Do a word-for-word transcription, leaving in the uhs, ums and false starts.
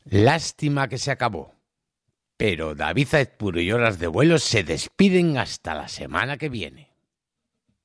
Lástima que se acabó, pero David Aizpuru y Horas de Vuelo se despiden hasta la semana que viene.